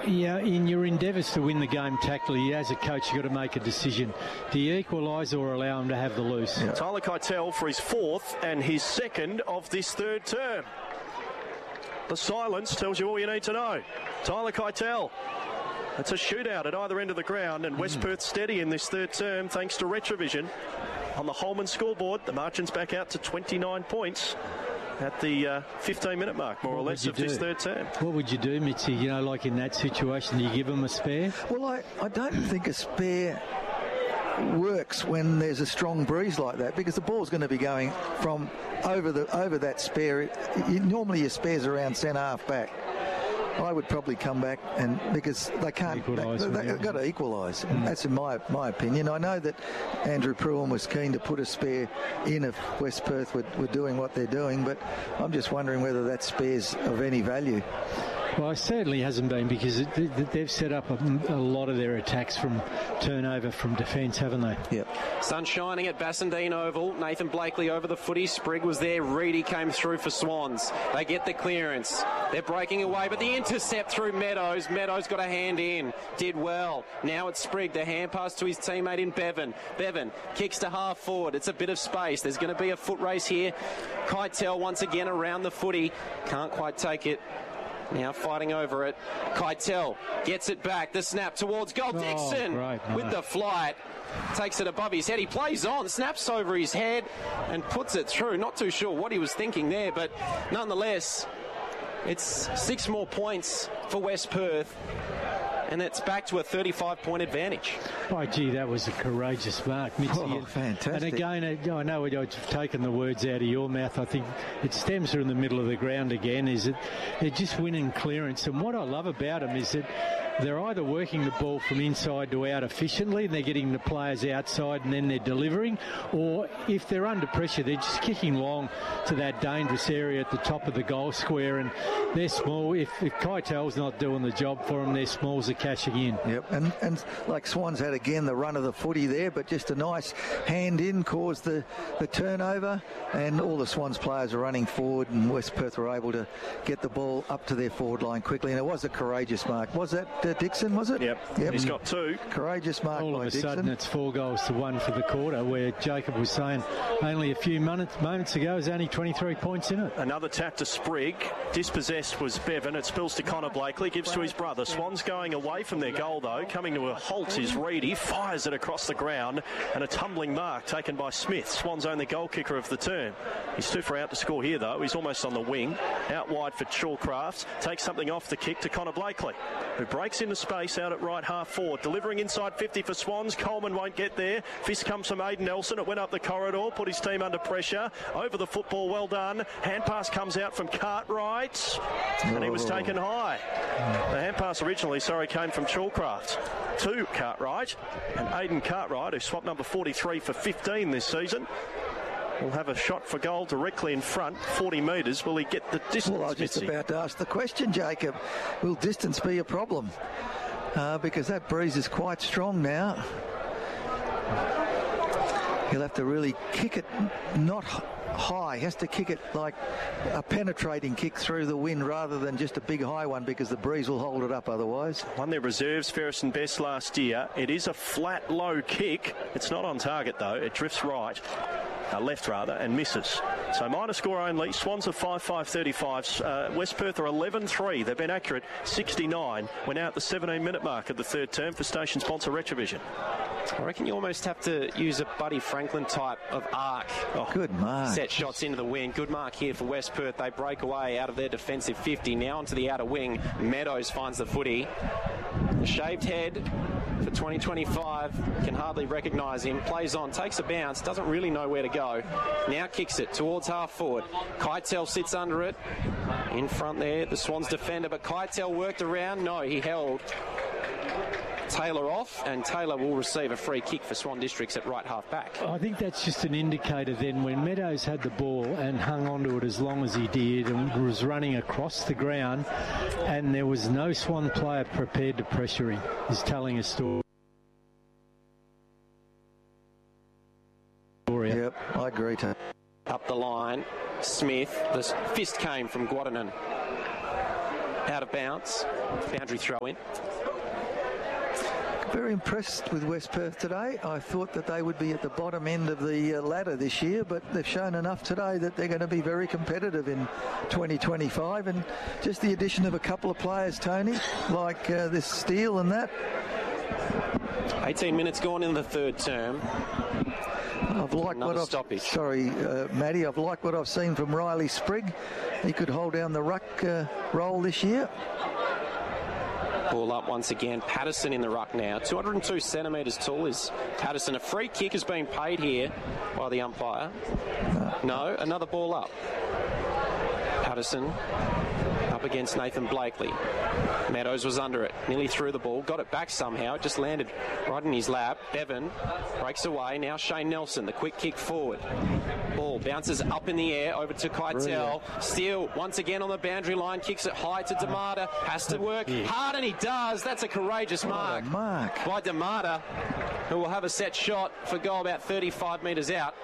Yeah, in your endeavours to win the game tactically, as a coach, you've got to make a decision. Do you equalise or allow them to have the loose? Yeah. Tyler Keitel for his fourth and his second of this third term. The silence tells you all you need to know. Tyler Keitel. It's a shootout at either end of the ground, and West Perth steady in this third term thanks to Retrovision. On the Holman scoreboard, the margin's back out to 29 points at the 15-minute mark, more or less, of this third term. What would you do, Mitzi? You know, like in that situation, do you give them a spare? Well, I don't think a spare works when there's a strong breeze like that, because the ball's going to be going from over that spare. Normally your spare's around centre half back. I would probably come back, and because they can't, they've got to equalise. That's in my opinion. I know that Andrew Pruen was keen to put a spare in if West Perth were doing what they're doing, but I'm just wondering whether that spare's of any value. Well, it certainly hasn't been, because they've set up a lot of their attacks from turnover from defence, haven't they? Yep. Sun shining at Bassendean Oval. Nathan Blakely over the footy. Sprigg was there. Reedy came through for Swans. They get the clearance. They're breaking away, but the intercept through Meadows. Meadows got a hand in. Did well. Now it's Sprigg. The hand pass to his teammate in Bevan. Bevan kicks to half forward. It's a bit of space. There's going to be a foot race here. Keitel once again around the footy. Can't quite take it. Now fighting over it. Keitel gets it back. The snap towards goal. Dixon with the flight. Takes it above his head. He plays on, snaps over his head and puts it through. Not too sure what he was thinking there, but nonetheless, it's 6 more points for West Perth. And it's back to a 35-point advantage. Oh, gee, that was a courageous mark, Mitzi. Oh, fantastic. And again, I know I've taken the words out of your mouth. I think it stems from the middle of the ground again, is that they're just winning clearance. And what I love about them is that they're either working the ball from inside to out efficiently and they're getting the players outside and then they're delivering, or if they're under pressure, they're just kicking long to that dangerous area at the top of the goal square, and they're small. If Keitel's not doing the job for them, their smalls are cashing in. Yep, and like Swans had again the run of the footy there, but just a nice hand in caused the turnover, and all the Swans players are running forward, and West Perth were able to get the ball up to their forward line quickly, and it was a courageous mark. Was that Dixon, was it? Yep. He's got 2. Courageous mark all by of a Dixon. Sudden it's 4 goals to 1 for the quarter, where Jacob was saying only a few moments ago there's only 23 points in it. Another tap to Sprigg. Dispossessed was Bevan. It spills to Connor Blakely, gives to his brother. Swans going away from their goal though. Coming to a halt is Reedy. Fires it across the ground, and a tumbling mark taken by Smith. Swans only goal kicker of the term. He's 2 for out to score here though. He's almost on the wing. Out wide for Shawcraft. Takes something off the kick to Connor Blakely, who breaks into space out at right half forward. Delivering inside 50 for Swans. Coleman won't get there. Fist comes from Aiden Nelson. It went up the corridor, put his team under pressure. Over the football, well done. Hand pass comes out from Cartwright, and he was taken high. The hand pass originally, came from Shawcraft to Cartwright, and Aiden Cartwright, who swapped number 43 for 15 this season, will have a shot for goal directly in front, 40 metres. Will he get the distance? Well, I was just about to ask the question, Jacob. Will distance be a problem? Because that breeze is quite strong now. He'll have to really kick it, not high. He has to kick it like a penetrating kick through the wind rather than just a big high one, because the breeze will hold it up otherwise. Won their reserves, Ferris and Best last year. It is a flat, low kick. It's not on target though. It drifts left rather, and misses. So minor score only. Swans are 5-5-35. West Perth are 11-3. They've been accurate 69. We're now at the 17-minute mark of the third term for station sponsor Retrovision. I reckon you almost have to use a Buddy Franklin type of arc. Good mark. Set shots into the wind. Good mark here for West Perth. They break away out of their defensive 50. Now onto the outer wing. Meadows finds the footy. The shaved head for 2025. Can hardly recognise him. Plays on. Takes a bounce. Doesn't really know where to go. Now kicks it towards half forward. Keitel sits under it. In front there, the Swans defender. But Keitel worked around. No, he held Taylor off, and Taylor will receive a free kick for Swan Districts at right half back. I think that's just an indicator then, when Meadows had the ball and hung onto it as long as he did and was running across the ground and there was no Swan player prepared to pressure him, is telling a story. Yep, I agree, Tony. Up the line, Smith. The fist came from Guadanin. out of bounds. Boundary throw in. Very impressed with West Perth today. I thought that they would be at the bottom end of the ladder this year, but they've shown enough today that they're going to be very competitive in 2025. And just the addition of a couple of players, Tony, like this Steele and that. 18 minutes gone in the third term. I've liked Another what I've stoppage. Sorry, Matty. I've liked what I've seen from Riley Sprigg. He could hold down the ruck role this year. Ball up once again. Patterson in the ruck now. 202 centimetres tall is Patterson. A free kick is being paid here by the umpire. No, another ball up. Patterson up against Nathan Blakely. Meadows was under it. Nearly threw the ball. Got it back somehow. It just landed right in his lap. Bevan breaks away. Now Shane Nelson. The quick kick forward. Ball bounces up in the air over to Keitel. Steele once again on the boundary line. Kicks it high to D'Amata. Has to work hard, and he does. That's a courageous mark by D'Amata, who will have a set shot for goal about 35 metres out.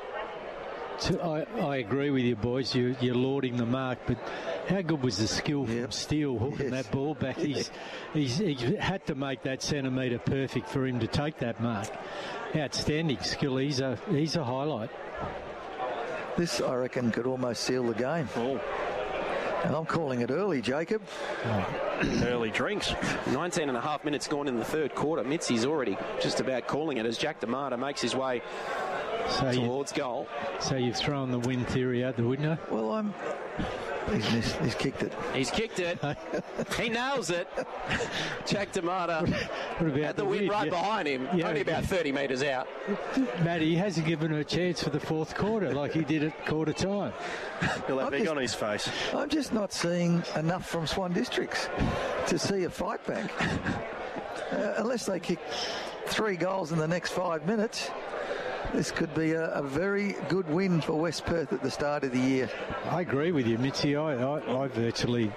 I agree with you, boys. You're lauding the mark, but how good was the skill from Steele hooking that ball back? He had to make that centimetre perfect for him to take that mark. Outstanding skill. He's a highlight. This, I reckon, could almost seal the game. And I'm calling it early, Jacob. Early drinks. 19 and a half minutes gone in the third quarter. Mitzi's already just about calling it as Jack D'Amata makes his way towards goal. So you've thrown the win theory out the window? Well, he's kicked it. He's kicked it. He nails it. Jack D'Amata had the win right behind him, only about 30 metres out. Matty, he hasn't given her a chance for the fourth quarter like he did at quarter time. He'll have egg on his face. I'm just not seeing enough from Swan Districts to see a fight back. Unless they kick 3 goals in the next 5 minutes, this could be a very good win for West Perth at the start of the year. I agree with you, Mitzi. I virtually,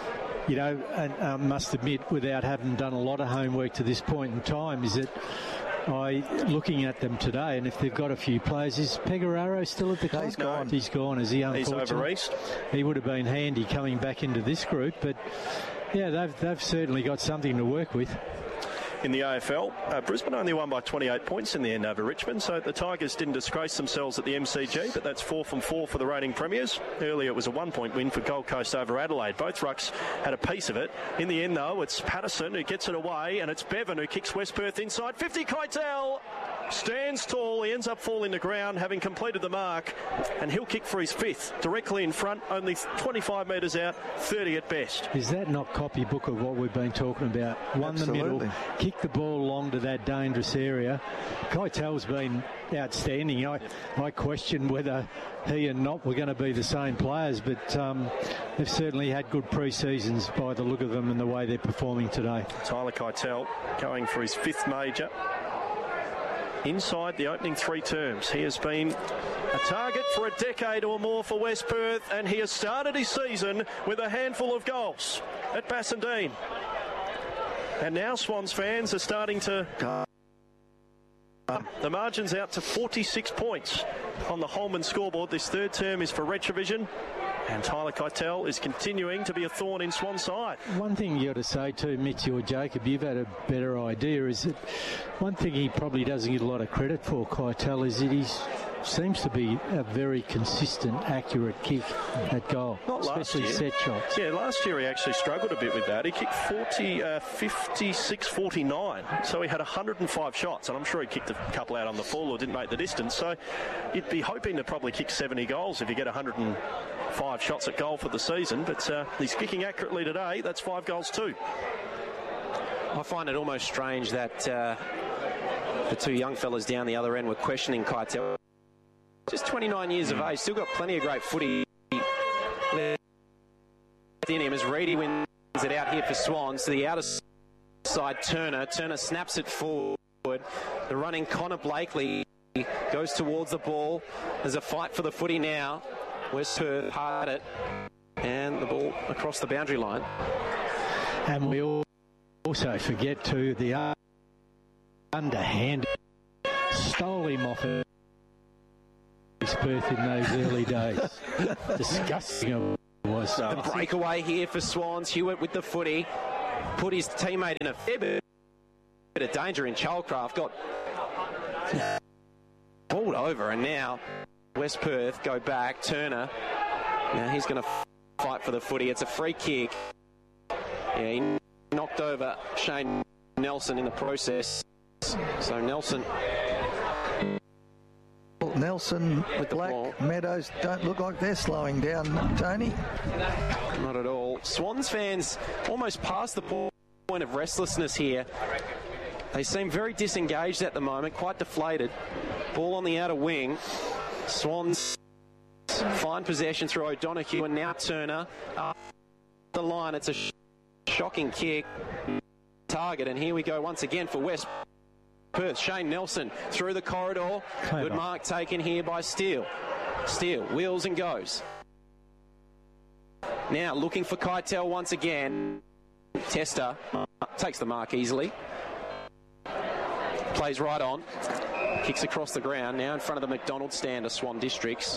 and I must admit, without having done a lot of homework to this point in time, is that looking at them today, and if they've got a few players, is Pecoraro still at the club? He's gone. He's gone, is he? He's over east. He would have been handy coming back into this group, but yeah, they've certainly got something to work with. In the AFL, Brisbane only won by 28 points in the end over Richmond, so the Tigers didn't disgrace themselves at the MCG, but that's 4 from 4 for the reigning premiers. Earlier it was a 1-point win for Gold Coast over Adelaide. Both rucks had a piece of it. In the end, though, it's Patterson who gets it away, and it's Bevan who kicks West Perth inside. 50, Keitel stands tall. He ends up falling to ground, having completed the mark, and he'll kick for his 5th. Directly in front, only 25 metres out, 30 at best. Is that not copybook of what we've been talking about? Won the middle, kick the ball along to that dangerous area. Keitel's been outstanding. I question whether he and Knott were going to be the same players, but they've certainly had good pre-seasons by the look of them and the way they're performing today. Tyler Keitel going for his 5th major. Inside the opening 3 terms, he has been a target for a decade or more for West Perth, and he has started his season with a handful of goals at Bassendean. And now Swans fans are starting to... The margin's out to 46 points on the Holman scoreboard. This third term is for Retrovision, and Tyler Keitel is continuing to be a thorn in Swan's side. One thing you got to say too, Mitchie or Jacob, you've had a better idea, is that one thing he probably doesn't get a lot of credit for, Keitel, is that he seems to be a very consistent, accurate kick at goal, Not especially last year. set shots. Yeah, last year he actually struggled a bit with that. He kicked 56-49, so he had 105 shots, and I'm sure he kicked a couple out on the full or didn't make the distance. So you'd be hoping to probably kick 70 goals if you get 105 shots at goal for the season, but he's kicking accurately today. That's 5 goals too. I find it almost strange that the 2 young fellas down the other end were questioning Keitel. Just 29 years of age, still got plenty of great footy in him as Reedy wins it out here for Swans to the outer side. Turner snaps it forward. The running Connor Blakely goes towards the ball. There's a fight for the footy now. West Perth hard it, and the ball across the boundary line. And we also forget too the underhand stole him off it. Perth in those early days. Disgusting was. The breakaway here for Swans. Hewitt with the footy. Put his teammate in a fair bit of danger in Chalcraft. Got pulled over, and now West Perth go back. Turner. Now he's going to fight for the footy. It's a free kick. Yeah, he knocked over Shane Nelson in the process. So Nelson with Black, Meadows don't look like they're slowing down, Tony. Not at all. Swans fans almost past the point of restlessness here. They seem very disengaged at the moment, quite deflated. Ball on the outer wing. Swans find possession through O'Donoghue, and now Turner up the line. It's a shocking kick. Target, and here we go once again for West Perth. Shane Nelson through the corridor. Clever. Good mark taken here by Steele. Steele wheels and goes. Now looking for Keitel once again. Tester takes the mark easily. Plays right on. Kicks across the ground. Now in front of the McDonald stand of Swan Districts.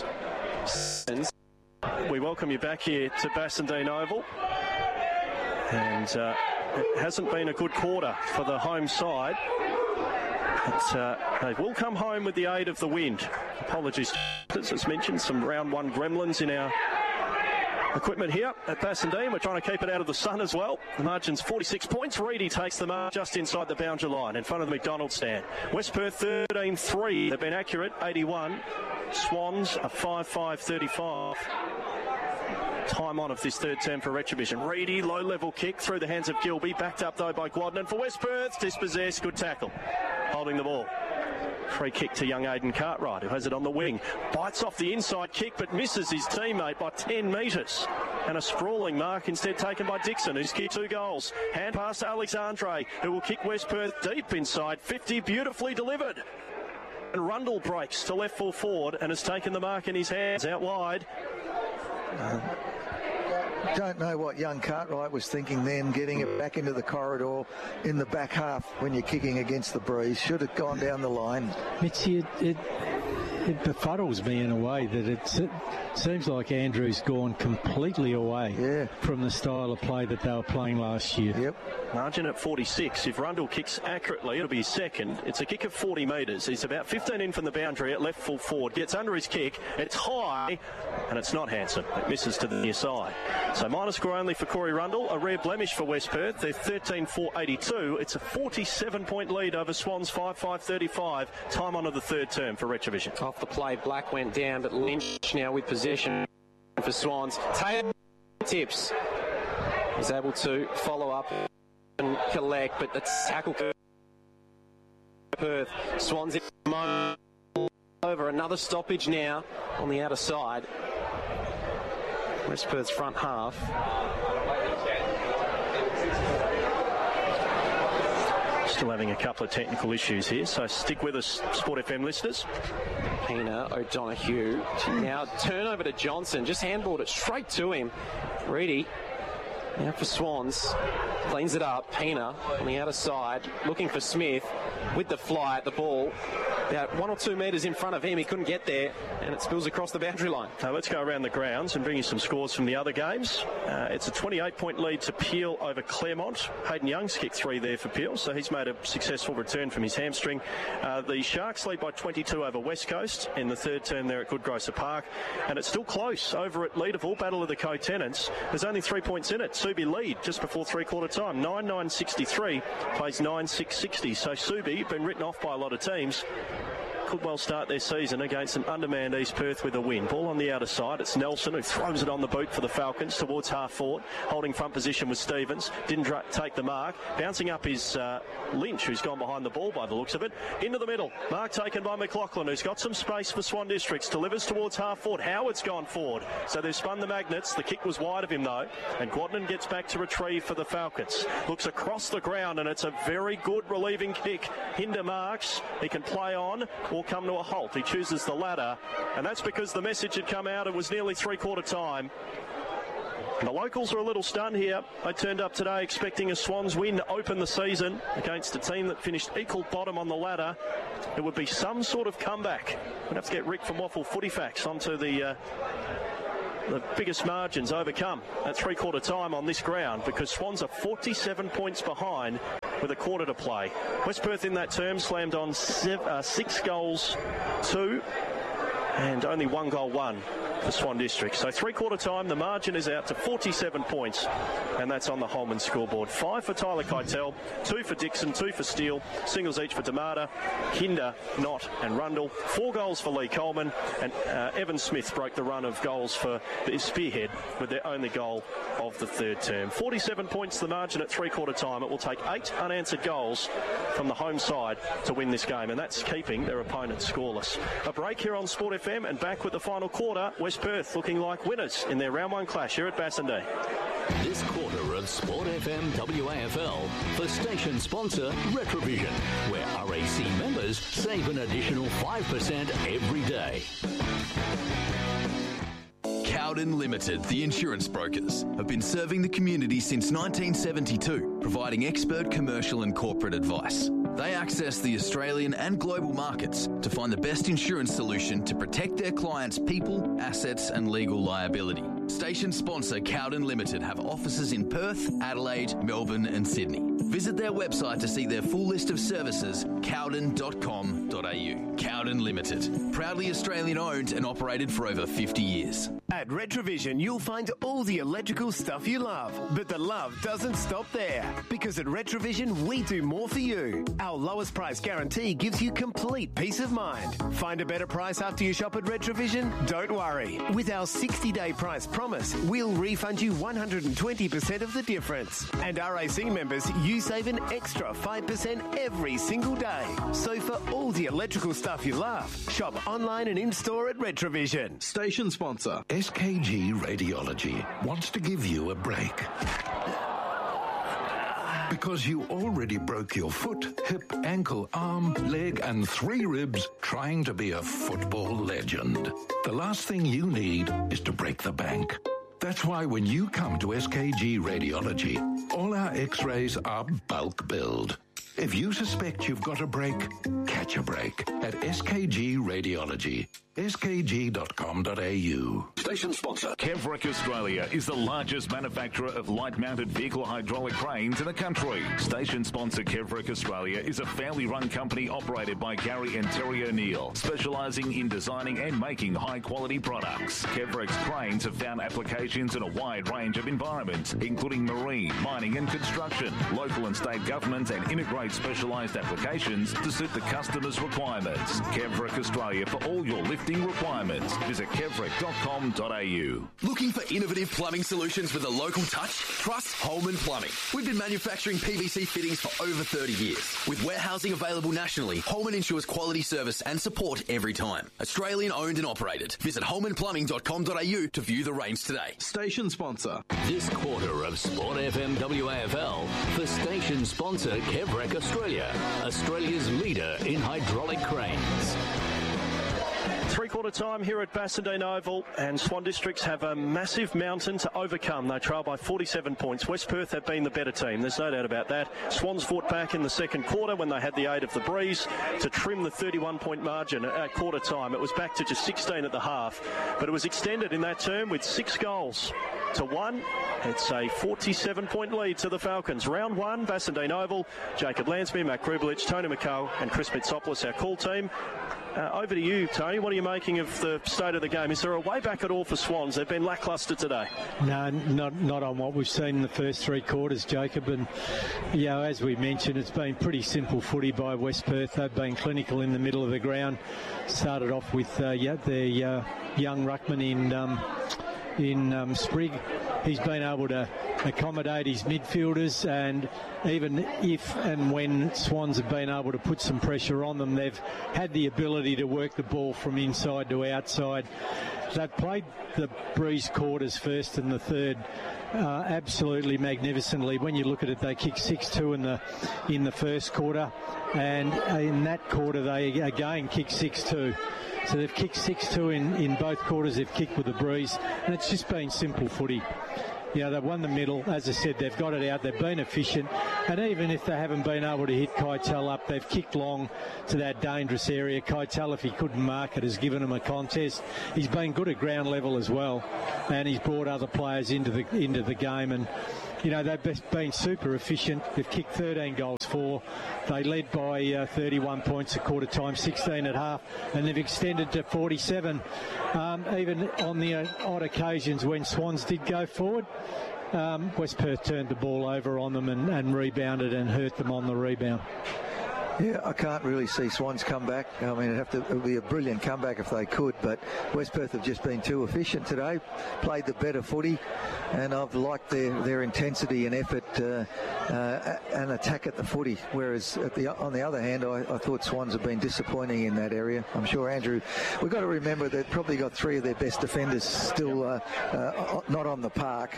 We welcome you back here to Bassendean Oval. And it hasn't been a good quarter for the home side. But they will come home with the aid of the wind. Apologies, as mentioned, some round one gremlins in our equipment here at Bassendean. We're trying to keep it out of the sun as well. The margin's 46 points. Reedy takes the mark just inside the boundary line in front of the McDonald stand. West Perth 13-3. They've been accurate, 81. Swans a 5-5-35. Time on of this third term for Retribution. Reedy, low-level kick through the hands of Gilby. Backed up, though, by Guadnan for West Perth. Dispossessed, good tackle. Holding the ball. Free kick to young Aiden Cartwright, who has it on the wing. Bites off the inside kick, but misses his teammate by 10 metres. And a sprawling mark instead taken by Dixon, who's kicked 2 goals. Hand pass to Alexandre, who will kick West Perth deep inside 50. Beautifully delivered. And Rundle breaks to left full forward and has taken the mark in his hands out wide. Don't know what young Cartwright was thinking then, getting it back into the corridor in the back half when you're kicking against the breeze. Should have gone down the line. It befuddles me in a way that it seems like Andrew's gone completely away from the style of play that they were playing last year. Yep. Margin at 46. If Rundle kicks accurately, it'll be his second. It's a kick of 40 metres. He's about 15 in from the boundary at left full forward. Gets under his kick. It's high, and it's not handsome. It misses to the near side. So minus score only for Corey Rundle. A rare blemish for West Perth. They're 13-4-82. It's a 47-point lead over Swans 5-5-35. Time on of the third term for Retribution. Off the play, Black went down, but Lynch now with possession for Swans. Taylor tips. He's able to follow up and collect, but that's tackle Perth. Swans in the moment. Over another stoppage now on the outer side. West Perth's front half. Still having a couple of technical issues here, so stick with us, Sport FM listeners. Pina, O'Donoghue. Now turn over to Johnson. Just handballed it straight to him. Reedy. Now for Swans. Cleans it up. Pina on the outer side. Looking for Smith with the fly at the ball. About 1 or 2 metres in front of him. He couldn't get there, and it spills across the boundary line. Now let's go around the grounds and bring you some scores from the other games. It's a 28-point lead to Peel over Claremont. Hayden Young's kicked 3 there for Peel, so he's made a successful return from his hamstring. The Sharks lead by 22 over West Coast in the third term there at Goodgrosser Park, and it's still close over at Leederville, Battle of the Co-Tenants. There's only 3 points in it. Subi lead just before three-quarter time. 9-9-63 plays 9-6-60. So Subi, been written off by a lot of teams, could well start their season against an undermanned East Perth with a win. Ball on the outer side. It's Nelson who throws it on the boot for the Falcons towards half forward. Holding front position with Stevens. Didn't take the mark. Bouncing up is Lynch, who's gone behind the ball by the looks of it. Into the middle. Mark taken by McLaughlin, who's got some space for Swan Districts. Delivers towards half forward. Howard's gone forward. So they've spun the magnets. The kick was wide of him though. And Guadnan gets back to retrieve for the Falcons. Looks across the ground and it's a very good relieving kick. Hinder marks. He can play on or come to a halt. He chooses the latter, and that's because the message had come out. It was nearly three-quarter time. And the locals are a little stunned here. They turned up today expecting a Swans win to open the season against a team that finished equal bottom on the ladder. It would be some sort of comeback. We'd have to get Rick from Waffle Footy Facts onto the the biggest margins overcome at three-quarter time on this ground, because Swans are 47 points behind with a quarter to play. West Perth in that term slammed on 6 goals, 2, and only 1 goal, 1 for Swan District. So three-quarter time, the margin is out to 47 points, and that's on the Holman scoreboard. 5 for Tyler Keitel, 2 for Dixon, 2 for Steele, singles each for Damata, Hinder, Knott and Rundle. 4 goals for Lee Coleman, and Evan Smith broke the run of goals for the Spearhead with their only goal of the third term. 47 points the margin at three-quarter time. It will take 8 unanswered goals from the home side to win this game, and that's keeping their opponents scoreless. A break here on Sport FM, and back with the final quarter. West Perth looking like winners in their round 1 clash here at Bassendean. This quarter of Sport FM WAFL for station sponsor Retrovision, where RAC members save an additional 5% every day. Cowden Limited, the insurance brokers, have been serving the community since 1972, providing expert commercial and corporate advice. They access the Australian and global markets to find the best insurance solution to protect their clients' people, assets and legal liability. Station sponsor Cowden Limited have offices in Perth, Adelaide, Melbourne and Sydney. Visit their website to see their full list of services, cowden.com.au. Cowden Limited, proudly Australian owned and operated for over 50 years. At Retrovision, you'll find all the electrical stuff you love. But the love doesn't stop there. Because at Retrovision, we do more for you. Our lowest price guarantee gives you complete peace of mind. Find a better price after you shop at Retrovision? Don't worry. With our 60-day price promise, we'll refund you 120% of the difference. And RAC members, you save an extra 5% every single day. So for all the electrical stuff you love, shop online and in-store at Retrovision. Station sponsor SKG Radiology wants to give you a break. Because you already broke your foot, hip, ankle, arm, leg and 3 ribs trying to be a football legend. The last thing you need is to break the bank. That's why when you come to SKG Radiology, all our x-rays are bulk billed. If you suspect you've got a break, catch a break at SKG Radiology. skg.com.au. Station sponsor Kevrick Australia is the largest manufacturer of light-mounted vehicle hydraulic cranes in the country. Station sponsor Kevrick Australia is a family-run company operated by Gary and Terry O'Neill, specialising in designing and making high-quality products. Kevrick's cranes have found applications in a wide range of environments, including marine, mining and construction, local and state governments, and integrate specialised applications to suit the customer's requirements. Kevrick Australia for all your lifting requirements. Visit kevrick.com.au. Looking for innovative plumbing solutions with a local touch? Trust Holman Plumbing. We've been manufacturing PVC fittings for over 30 years. With warehousing available nationally, Holman ensures quality service and support every time. Australian owned and operated. Visit holmanplumbing.com.au to view the range today. Station sponsor. This quarter of Sport FM WAFL for station sponsor Kevrick Australia, Australia's leader in hydraulic cranes. Three-quarter time here at Bassendean Oval, and Swan Districts have a massive mountain to overcome. They trail by 47 points. West Perth have been the better team. There's no doubt about that. Swans fought back in the second quarter when they had the aid of the breeze to trim the 31-point margin at quarter time. It was back to just 16 at the half, but it was extended in that term with 6 goals to 1. It's a 47-point lead to the Falcons. Round 1, Bassendean Oval. Jacob Lansby, Matt Grubelich, Tony McCall and Chris Mitsopoulos, our call team. Over to you, Tony. What are you making of the state of the game? Is there a way back at all for Swans? They've been lacklustre today. No, not on what we've seen in the first 3 quarters, Jacob. And, as we mentioned, it's been pretty simple footy by West Perth. They've been clinical in the middle of the ground. Started off with their young ruckman in Sprigg. He's been able to accommodate his midfielders, and even if and when Swans have been able to put some pressure on them, they've had the ability to work the ball from inside to outside. They've played the breeze quarters first and the third absolutely magnificently. When you look at it, they kicked 6-2 in the first quarter, and in that quarter they again kicked 6-2. So they've kicked 6-2 in both quarters. They've kicked with the breeze, and it's just been simple footy. they've won the middle. As I said, they've got it out. They've been efficient. And even if they haven't been able to hit Keitel up, they've kicked long to that dangerous area. Keitel, if he couldn't mark it, has given them a contest. He's been good at ground level as well. And he's brought other players into the game. And they've been super efficient. They've kicked 13 goals for. They led by 31 points at quarter time, 16 at half, and they've extended to 47. Even on the odd occasions when Swans did go forward, West Perth turned the ball over on them and rebounded and hurt them on the rebound. Yeah, I can't really see Swans come back. I mean, it would be a brilliant comeback if they could, but West Perth have just been too efficient today, played the better footy, and I've liked their intensity and effort and attack at the footy, whereas on the other hand, I thought Swans have been disappointing in that area. I'm sure, Andrew, we've got to remember they've probably got three of their best defenders still not on the park.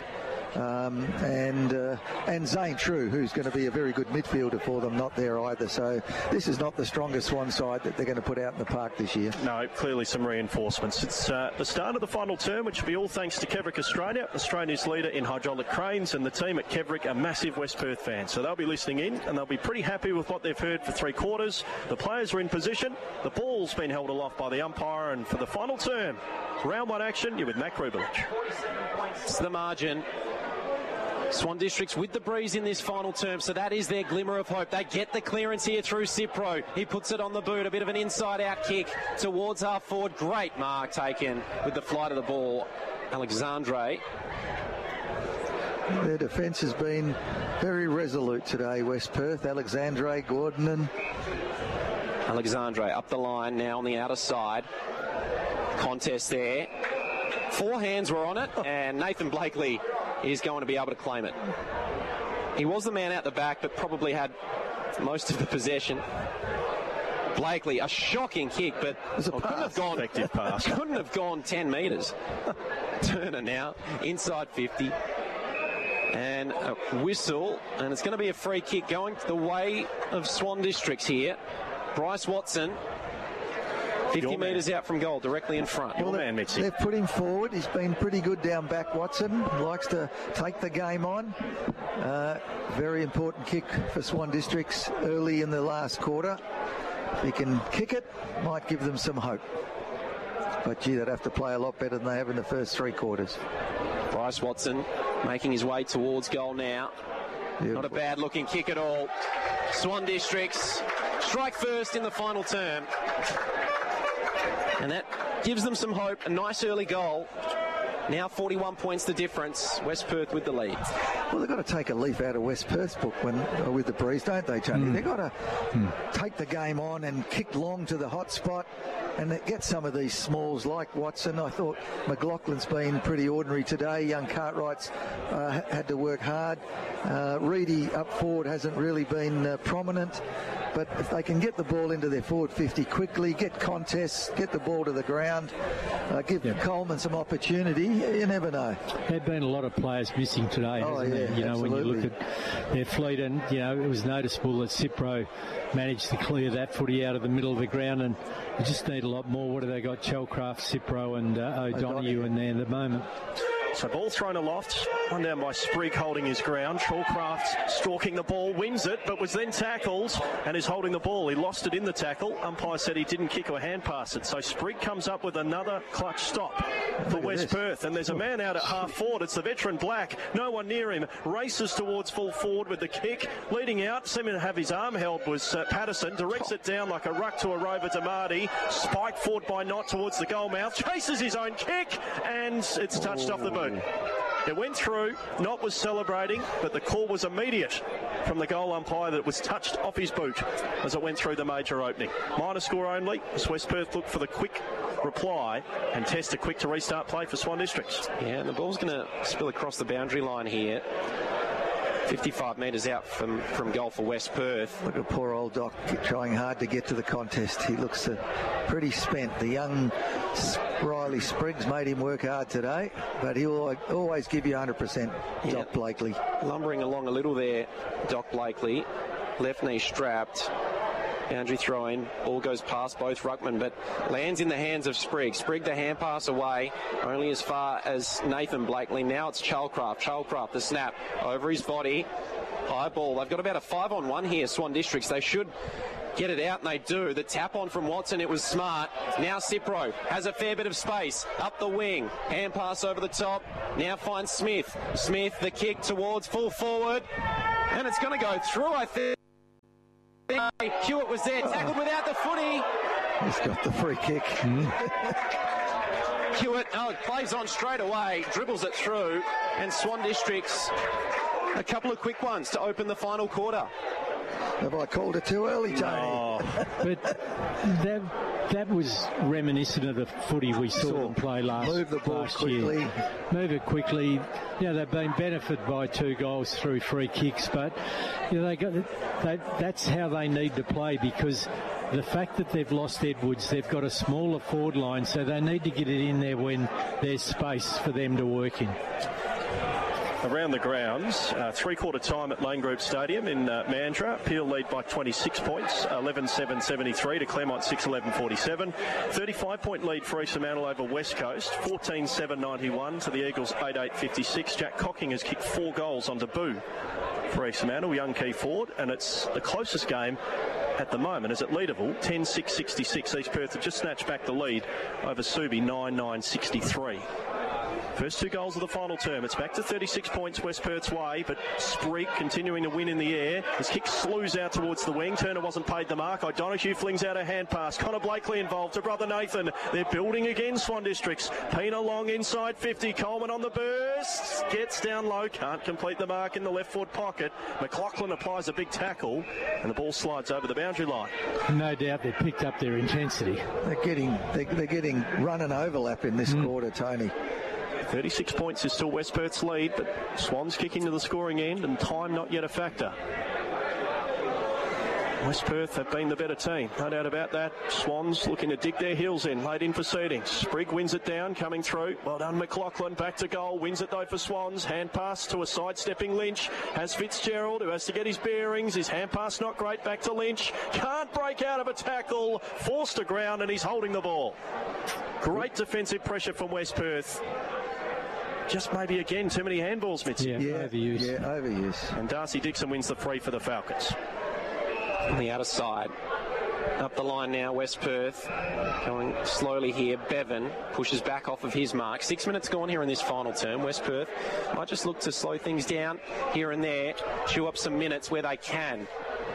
And Zane True, who's going to be a very good midfielder for them, not there either. So this is not the strongest Swan side that they're going to put out in the park this year. No, clearly some reinforcements. It's the start of the final term, which will be all thanks to Kevrick Australia, Australia's leader in hydraulic cranes, and the team at Kevrick are massive West Perth fans. So they'll be listening in, and they'll be pretty happy with what they've heard for three quarters. The players are in position. The ball's been held aloft by the umpire, and for the final term, round one action, you're with Matt Krubelich. It's the margin. Swan Districts with the breeze in this final term, so that is their glimmer of hope. They get the clearance here through Cipro. He puts it on the boot, a bit of an inside-out kick towards half forward. Great mark taken with the flight of the ball. Alexandre. Their defence has been very resolute today, West Perth. Alexandre, Gordon. Alexandre up the line now on the outer side. Contest there. Four hands were on it, and Nathan Blakely is going to be able to claim it. He was the man out the back, but probably had most of the possession. Blakely, a shocking kick, but couldn't have gone 10 metres. Turner now, inside 50. And a whistle, and it's going to be a free kick going the way of Swan Districts here. Bryce Watson, 50 metres out from goal, directly in front. Well, they've put him forward. He's been pretty good down back, Watson. Likes to take the game on. Very important kick for Swan Districts early in the last quarter. If he can kick it, might give them some hope. But, gee, they'd have to play a lot better than they have in the first three quarters. Bryce Watson making his way towards goal now. Beautiful. Not a bad-looking kick at all. Swan Districts strike first in the final term. And that gives them some hope. A nice early goal. Now 41 points the difference. West Perth with the lead. Well, they've got to take a leaf out of West Perth's book with the breeze, don't they, Tony? They've got to take the game on and kick long to the hot spot and get some of these smalls like Watson. I thought McLaughlin's been pretty ordinary today. Young Cartwright's had to work hard. Reedy up forward hasn't really been prominent. But if they can get the ball into their forward 50 quickly, get contests, get the ball to the ground, give Coleman some opportunity, you never know. There have been a lot of players missing today, hasn't there? When you look at their fleet, and it was noticeable that Cipro managed to clear that footy out of the middle of the ground, and you just need a lot more. What have they got? Chelcraft, Cipro and O'Donoghue in there at the moment. So ball thrown aloft, one down by Sprigg holding his ground. Chalcraft stalking the ball, wins it, but was then tackled and is holding the ball. He lost it in the tackle. Umpire said he didn't kick or hand pass it. So Sprigg comes up with another clutch stop for West Perth. And there's a man out at half forward. It's the veteran Black. No one near him. Races towards full forward with the kick. Leading out, seeming to have his arm held, was Patterson. Directs it down like a ruck to a rover to Marty. Spiked forward by Knott towards the goal mouth. Chases his own kick, and it's touched off the boot. It went through. Knott was celebrating, but the call was immediate from the goal umpire that it was touched off his boot as it went through the major opening. Minor score only as West Perth look for the quick reply and test a quick to restart play for Swan Districts. Yeah, and the ball's going to spill across the boundary line here. 55 metres out from goal for West Perth. Look at poor old Doc trying hard to get to the contest. He looks pretty spent. The young Riley Spriggs made him work hard today, but he'll always give you 100%, Doc Blakely. Lumbering along a little there, Doc Blakely. Left knee strapped. Boundary throw in. Ball goes past both ruckmen, but lands in the hands of Sprigg. Sprigg the hand pass away, only as far as Nathan Blakely. Now it's Chalcraft. Chalcraft, the snap over his body. High ball. They've got about a 5-on-1 here, Swan Districts. They should get it out, and they do. The tap on from Watson, it was smart. Now Cipro has a fair bit of space. Up the wing. Hand pass over the top. Now finds Smith. Smith, the kick towards full forward. And it's going to go through, I think. Hewitt was there, tackled without the footy. He's got the free kick. Hewitt, plays on straight away, dribbles it through, and Swan Districts, a couple of quick ones to open the final quarter. Have I called it too early, Tony? Oh, but that was reminiscent of the footy we saw them play last year. Move the ball quickly. Year. Move it quickly. They've been benefited by 2 goals through free kicks, but that's how they need to play, because the fact that they've lost Edwards, they've got a smaller forward line, so they need to get it in there when there's space for them to work in. Around the grounds, three-quarter time at Lane Group Stadium in Mandurah. Peel lead by 26 points, 11-7-73 to Claremont 6-11-47. 35-point lead for East Fremantle over West Coast, 14-7-91 to the Eagles 8-8-56. Jack Cocking has kicked 4 goals on debut for East Fremantle, young key forward, and it's the closest game at the moment is at Leederville, 10-6-66. East Perth have just snatched back the lead over Subi, 9-9-63. First 2 goals of the final term. It's back to 36 points West Perth's way, but Sprigg continuing to win in the air. His kick slews out towards the wing. Turner wasn't paid the mark. O'Donoghue flings out a hand pass. Connor Blakely involved to brother Nathan. They're building again, Swan Districts. Pina long inside 50. Coleman on the burst. Gets down low. Can't complete the mark in the left foot pocket. McLaughlin applies a big tackle, and the ball slides over the boundary line. No doubt they've picked up their intensity. They're getting run and overlap in this quarter, Tony. 36 points is still West Perth's lead, but Swans kicking to the scoring end and time not yet a factor. West Perth have been the better team, no doubt about that. Swans looking to dig their heels in, late in proceedings. Sprigg wins it down, coming through. Well done, McLaughlin, back to goal, wins it though for Swans. Hand pass to a sidestepping Lynch. Has Fitzgerald, who has to get his bearings. His hand pass not great, back to Lynch. Can't break out of a tackle, forced to ground, and he's holding the ball. Great defensive pressure from West Perth. Just maybe again too many handballs, Mitzi. Overuse. Yeah, overuse. And Darcy Dixon wins the free for the Falcons. On the outer side. Up the line now, West Perth. Going slowly here. Bevan pushes back off of his mark. 6 minutes gone here in this final term. West Perth might just look to slow things down here and there. Chew up some minutes where they can.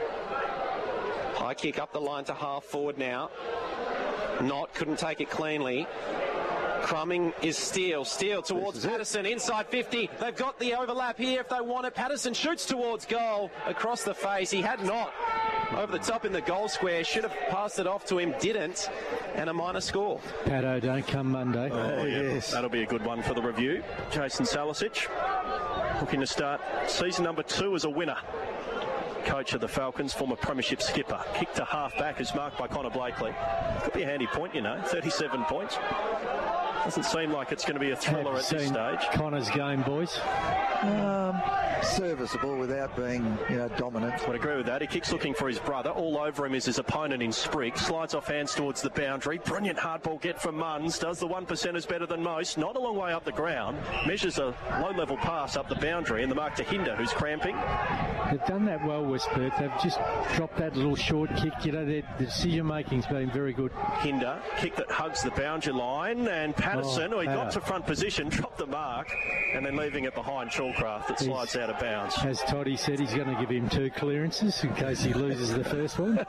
High kick up the line to half forward now. Couldn't take it cleanly. Crumbing is Steele towards Patterson, inside 50. They've got the overlap here if they want it. Patterson shoots towards goal, across the face. He had not. Over the top in the goal square. Should have passed it off to him, didn't. And a minor score. Pato, don't come Monday. Oh, yes. That'll be a good one for the review. Jason Salisic looking to start season number 2 as a winner. Coach of the Falcons, former premiership skipper. Kick to half back is marked by Connor Blakely. Could be a handy point, 37 points. Doesn't seem like it's going to be a thriller at this stage. Connor's game, boys. Serviceable without being, dominant. I would agree with that. He kicks looking for his brother. All over him is his opponent in Sprigg. Slides off hands towards the boundary. Brilliant hardball get from Munns. Does the 1%ers better than most. Not a long way up the ground. Measures a low-level pass up the boundary, and the mark to Hinder, who's cramping. They've done that well, West Perth. They've just dropped that little short kick. Their decision-making's been very good. Hinder, kick that hugs the boundary line, and Patterson, who he got to front position, dropped the mark, and then leaving it behind Chalcraft that slides out of bounds. As Toddy said, he's going to give him 2 clearances in case he loses the first one.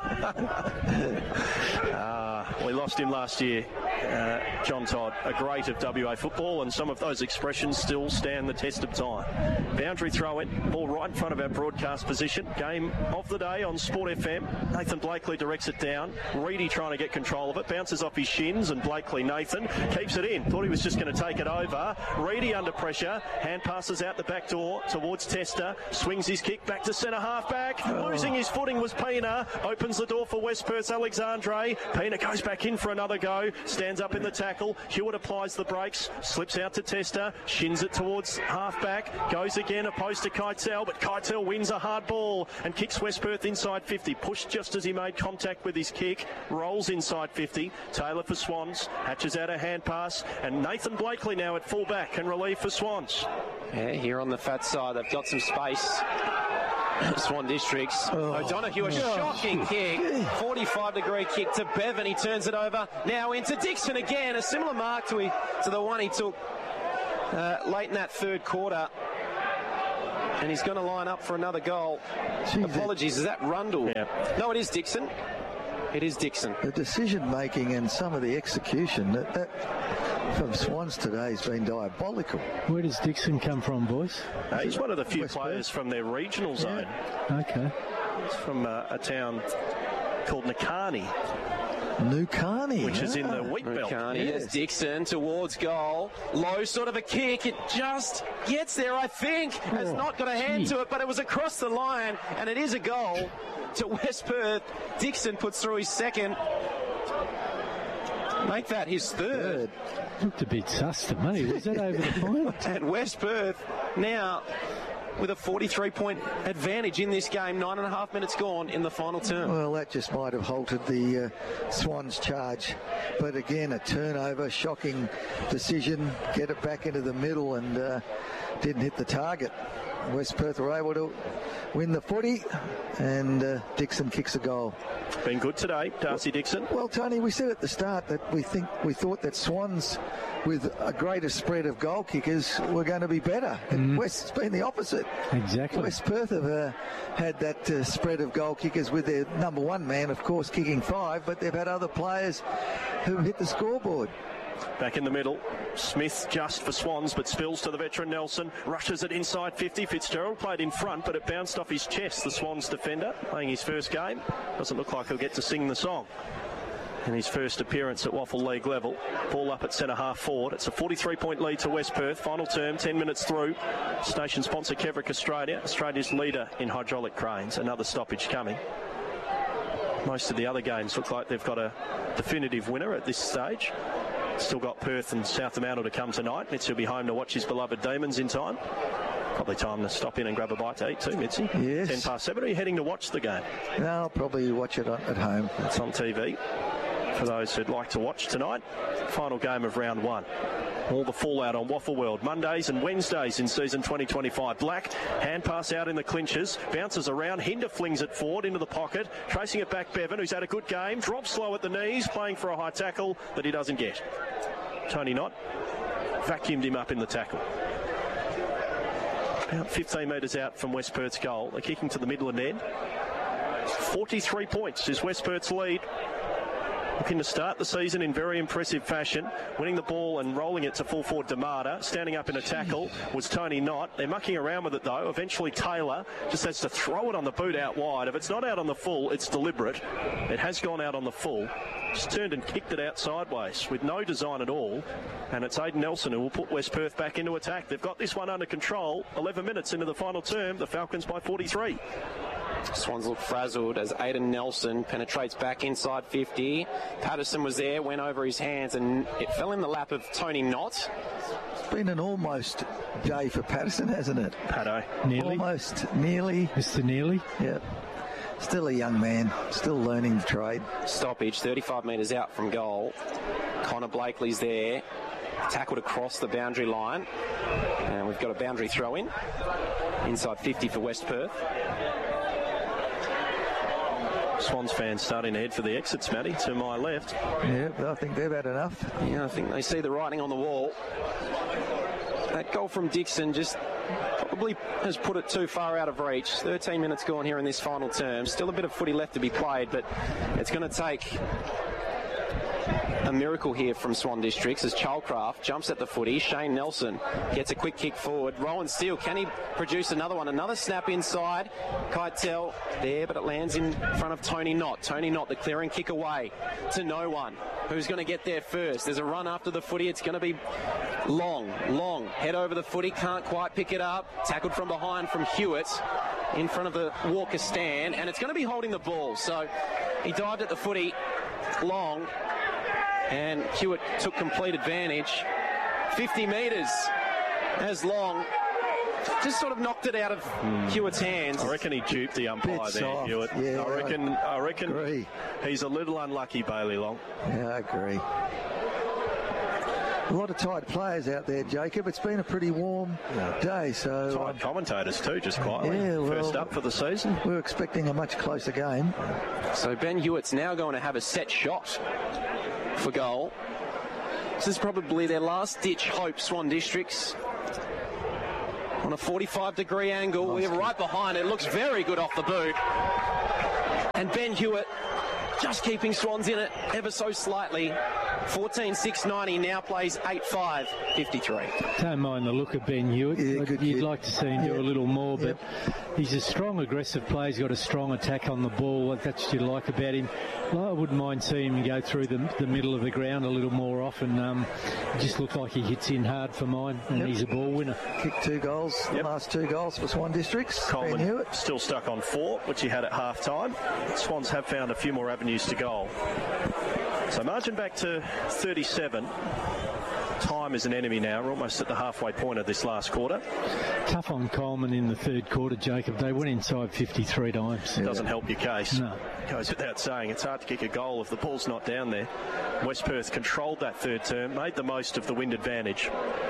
We lost him last year, John Todd, a great of WA football, and some of those expressions still stand the test of time. Boundary throw in, ball right in front of our broadcast position. Game of the day on Sport FM. Nathan Blakely directs it down. Reedy trying to get control of it, bounces off his shins, and Blakely, Nathan, keeps it in. Thought he was just going to take it over. Reedy under pressure, hand passes out the back door towards Tester, swings his kick back to centre half back. Losing his footing was Pina, opens the door for West Perth's Alexandre. Pina goes back in for another go, stands stands up in the tackle. Hewitt applies the brakes, slips out to Tester, shins it towards half-back, goes again opposed to Keitel, but Keitel wins a hard ball and kicks West Perth inside 50. Pushed just as he made contact with his kick, rolls inside 50. Taylor for Swans, hatches out a hand pass, and Nathan Blakely now at full-back and relief for Swans. Yeah, here on the fat side, they've got some space. Swan Districts. O'Donoghue, a shocking kick. 45-degree kick to Bevan. He turns it over. Now into Dixon again. A similar mark to the one he took late in that third quarter. And he's going to line up for another goal. Apologies, is that Rundle? Yeah. No, it is Dixon. It is Dixon. The decision-making and some of the execution that from Swans today has been diabolical. Where does Dixon come from, boys? He's one of the few West players Perth. from their regional zone. Okay. He's from a town called Nakani, Nukani. which is in the wheat belt. Carney, yes. Dixon towards goal. Low sort of a kick. It just gets there, I think. Has not got a hand to it, but it was across the line, and it is a goal to West Perth. Dixon puts through his second. Make that his third. Looked a bit sus to me. Was that over the point? And West Perth now with a 43-point advantage in this game. 9.5 minutes gone in the final term. Well, that just might have halted the Swans charge. But again, a turnover, shocking decision. Get it back into the middle and didn't hit the target. West Perth were able to win the footy, and Dixon kicks a goal. Been good today, Darcy Dixon. Well, Tony, we said at the start that we thought that Swans, with a greater spread of goal kickers, were going to be better. And West's been the opposite. Exactly. West Perth have had that spread of goal kickers with their number one man, of course, kicking 5, but they've had other players who hit the scoreboard. Back in the middle, Smith just for Swans, but spills to the veteran Nelson, rushes it inside 50. Fitzgerald played in front, but it bounced off his chest, the Swans defender, playing his first game. Doesn't look like he'll get to sing the song in his first appearance at Waffle League level. Ball up at centre-half forward. It's a 43-point lead to West Perth. Final term, 10 minutes through. Station sponsor Kevrick Australia, Australia's leader in hydraulic cranes. Another stoppage coming. Most of the other games look like they've got a definitive winner at this stage. Still got Perth and South Fremantle to come tonight. Mitzi will be home to watch his beloved Demons in time. Probably time to stop in and grab a bite to eat too, Mitzi. Yes. 10 past 7. Are you heading to watch the game? No, I'll probably watch it at home. It's on TV for those who'd like to watch tonight. Final game of round 1. All the fallout on Waffle World, Mondays and Wednesdays in season 2025. Black, hand pass out in the clinches, bounces around, Hinder flings it forward into the pocket, tracing it back Bevan, who's had a good game, drops slow at the knees, playing for a high tackle that he doesn't get. Tony Knott vacuumed him up in the tackle. About 15 metres out from West Perth's goal. They're kicking to the middle of net. 43 points is West Perth's lead. Looking to start the season in very impressive fashion. Winning the ball and rolling it to full forward Damata. Standing up in a tackle was Tony Knott. They're mucking around with it though. Eventually Taylor just has to throw it on the boot out wide. If it's not out on the full, it's deliberate. It has gone out on the full. Just turned and kicked it out sideways with no design at all. And it's Aidan Nelson who will put West Perth back into attack. They've got this one under control. 11 minutes into the final term. The Falcons by 43. Swans look frazzled as Aidan Nelson penetrates back inside 50. Patterson was there, went over his hands, and it fell in the lap of Tony Knott. It's been an almost day for Patterson, hasn't it? Pato. Nearly. Almost, nearly. Mr. Nearly. Yeah. Still a young man, still learning the trade. Stoppage, 35 metres out from goal. Connor Blakely's there. Tackled across the boundary line. And we've got a boundary throw in. Inside 50 for West Perth. Swans fans starting to head for the exits, Matty, to my left. Yeah, but I think they've had enough. Yeah, I think they see the writing on the wall. That goal from Dixon just probably has put it too far out of reach. 13 minutes gone here in this final term. Still a bit of footy left to be played, but it's going to take a miracle here from Swan Districts as Chalcraft jumps at the footy. Shane Nelson gets a quick kick forward. Rowan Steele, can he produce another one? Another snap inside. Keitel there, but it lands in front of Tony Knott. Tony Knott, the clearing kick away to no one. Who's going to get there first? There's a run after the footy. It's going to be long. Head over the footy, can't quite pick it up. Tackled from behind from Hewitt in front of the Walker stand, and it's going to be holding the ball. So he dived at the footy long. And Hewitt took complete advantage. 50 metres as long. Just sort of knocked it out of Hewitt's hands. I reckon he duped the umpire there, Hewitt. Yeah, I reckon agree. He's a little unlucky, Bailey Long. Yeah, I agree. A lot of tight players out there, Jacob. It's been a pretty warm day, so... Tight commentators too, just quietly. Yeah, well, first up for the season. We were expecting a much closer game. So Ben Hewitt's now going to have a set shot for goal. This is probably their last-ditch hope, Swan Districts. On a 45-degree angle, we're right behind it. Looks very good off the boot. And Ben Hewitt just keeping Swans in it ever so slightly. 14-6-90, now plays 8-5, 53. Don't mind the look of Ben Hewitt. Yeah, You'd like to see him do a little more, but he's a strong, aggressive player. He's got a strong attack on the ball. That's what you like about him. I wouldn't mind seeing him go through the middle of the ground a little more often. It just looks like he hits in hard for mine, and he's a ball winner. Kicked 2 goals, the last 2 goals for Swan Districts. Ben Hewitt still stuck on 4, which he had at half-time. Swans have found a few more avenues to goal. So margin back to 37. Time is an enemy now. We're almost at the halfway point of this last quarter. Tough on Coleman in the third quarter, Jacob. They went inside 53 times. It doesn't help your case. No. Goes without saying. It's hard to kick a goal if the ball's not down there. West Perth controlled that third term, made the most of the wind advantage.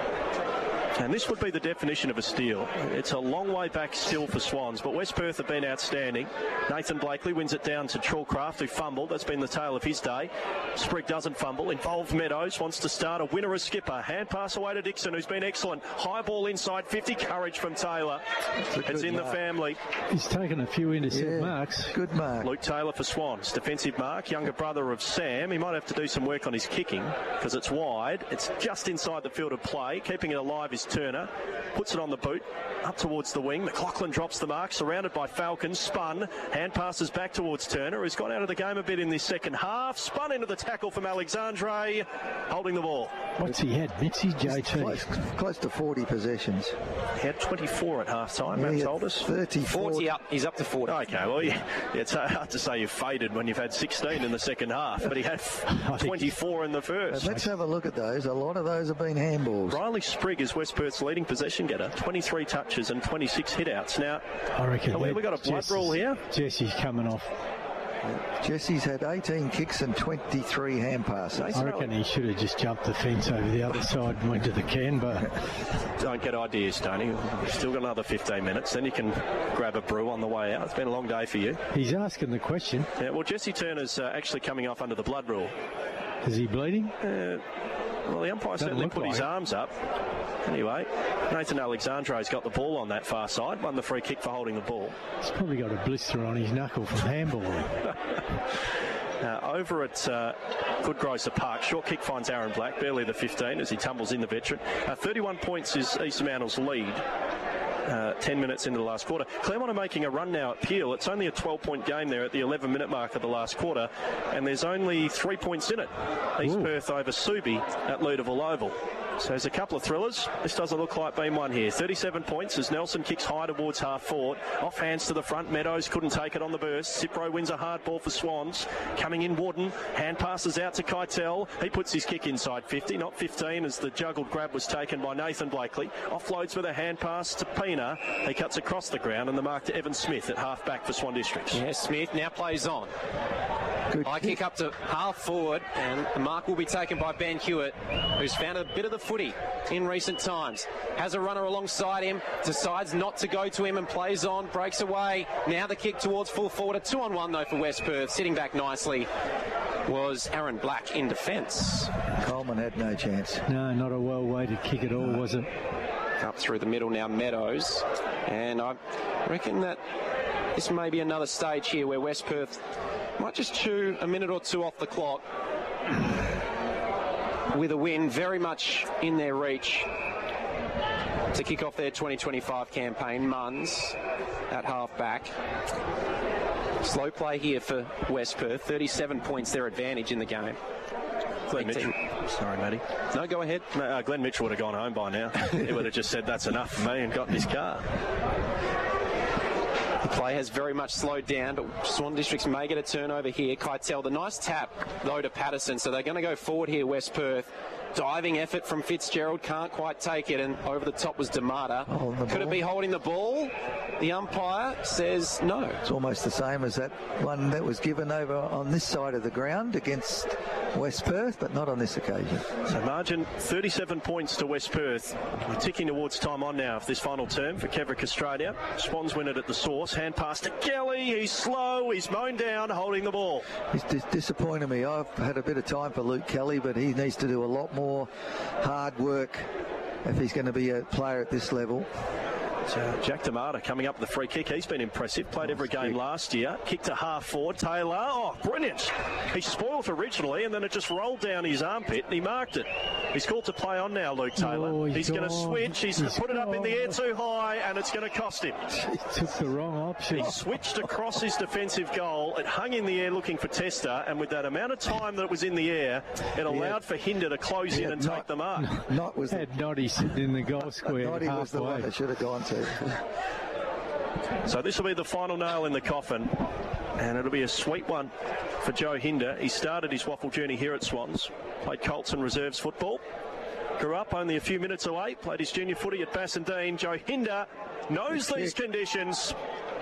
And this would be the definition of a steal. It's a long way back still for Swans, but West Perth have been outstanding. Nathan Blakely wins it down to Chalcraft, who fumbled. That's been the tale of his day. Sprigg doesn't fumble. Involved Meadows, wants to start a winner as skipper. Hand pass away to Dixon, who's been excellent. High ball inside 50. Courage from Taylor. It's in the family. He's taken a few intercept marks. Good mark. Luke Taylor for Swans. Defensive mark. Younger brother of Sam. He might have to do some work on his kicking because it's wide. It's just inside the field of play. Keeping it alive is Turner. Puts it on the boot, up towards the wing. McLaughlin drops the mark, surrounded by Falcons. Spun, hand passes back towards Turner, who's gone out of the game a bit in this second half. Spun into the tackle from Alexandre, holding the ball. What's he had, Mitzi, JT? Close to 40 possessions. He had 24 at half-time, Matt told us. 40 up. He's up to 40. Okay, well, it's hard to say you've faded when you've had 16 in the second half, but he had 24 in the first. Let's have a look at those. A lot of those have been handballs. Riley Sprigg is West Perth's leading possession getter, 23 touches and 26 hit-outs. Now, I reckon we've got a blood rule here. Jesse's coming off. Jesse's had 18 kicks and 23 hand passes. I reckon he should have just jumped the fence over the other side and went to the Canberra. Don't get ideas, Tony. Still got another 15 minutes. Then you can grab a brew on the way out. It's been a long day for you. He's asking the question. Yeah, well, Jesse Turner's actually coming off under the blood rule. Is he bleeding? Well, the umpire certainly put his arms up. Anyway, Nathan Alexandre's got the ball on that far side, won the free kick for holding the ball. He's probably got a blister on his knuckle from handballing. Over at Goodgrocer Park, short kick finds Aaron Black, barely the 15 as he tumbles in the veteran. 31 points is East Mount's lead. 10 minutes into the last quarter. Claremont are making a run now at Peel. It's only a 12-point game there at the 11-minute mark of the last quarter, and there's only 3 points in it. East Perth over Subi at Leederville Oval. So there's a couple of thrillers. This doesn't look like being one here. 37 points as Nelson kicks high towards half forward. Off hands to the front. Meadows couldn't take it on the burst. Cipro wins a hard ball for Swans. Coming in Warden. Hand passes out to Keitel. He puts his kick inside 50, not 15, as the juggled grab was taken by Nathan Blakely. Offloads with a hand pass to Pina. He cuts across the ground, and the mark to Evan Smith at half back for Swan Districts. Yeah, Smith now plays on. High kick up to half forward, and the mark will be taken by Ben Hewitt, who's found a bit of the footy in recent times. Has a runner alongside him, decides not to go to him and plays on, breaks away. Now the kick towards full forward. A 2-on-1 though for West Perth. Sitting back nicely was Aaron Black in defence. Coleman had no chance. No, not a well-weighted kick at all, was it? Up through the middle now, Meadows. And I reckon that this may be another stage here where West Perth might just chew a minute or two off the clock with a win very much in their reach to kick off their 2025 campaign. Munns at half back. Slow play here for West Perth. 37 points their advantage in the game. Glenn Mitchell. Sorry, Matty. No, go ahead. No, Glenn Mitchell would have gone home by now. He would have just said, that's enough for me, and got in his car. The play has very much slowed down, but Swan Districts may get a turnover here. Keitel, the nice tap, though, to Patterson, so they're going to go forward here, West Perth. Diving effort from Fitzgerald, can't quite take it, and over the top was D'Amata. Could it be holding the ball? The umpire says no. It's almost the same as that one that was given over on this side of the ground against West Perth, but not on this occasion. So margin 37 points to West Perth. We're ticking towards time on now of this final term for Kevrick Australia. Swans win it at the source. Hand pass to Kelly. He's slow. He's mown down, holding the ball. He's disappointed me. I've had a bit of time for Luke Kelly, but he needs to do a lot more hard work if he's going to be a player at this level. So Jack D'Amata coming up with the free kick. He's been impressive. Played every game last year. Kicked to half forward. Taylor. Oh, brilliant. He spoiled originally and then it just rolled down his armpit and he marked it. He's called to play on now, Luke Taylor. Oh, he's going to switch. He's put it up in the air too high and it's going to cost him. He took the wrong option. He switched across his defensive goal. It hung in the air looking for Tester, and with that amount of time that it was in the air, it allowed for Hinder to close in and take the mark. Had Noddy sitting in the goal square. Noddy was the one that should have gone to. So this will be the final nail in the coffin, and it'll be a sweet one for Joe Hinder. He started his waffle journey here at Swans, played Colts and reserves football, grew up only a few minutes away, played his junior footy at Bassendean. Joe Hinder knows these conditions,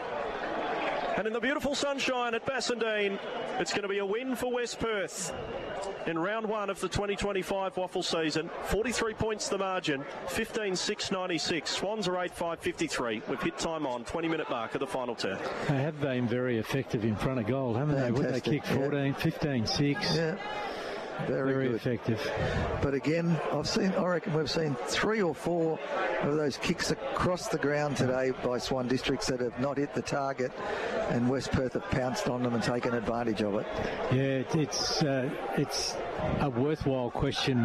and in the beautiful sunshine at Bassendean, it's going to be a win for West Perth in round one of the 2025 waffle season. 43 points the margin, 15-6-96. Swans are 8-5-53. We've hit time on 20-minute mark of the final term. They have been very effective in front of goal, haven't they? When they kicked 14, 15-6. Yeah. Very good. Effective. But again, I reckon we've seen 3 or 4 of those kicks across the ground today by Swan Districts that have not hit the target, and West Perth have pounced on them and taken advantage of it. Yeah, it's a worthwhile question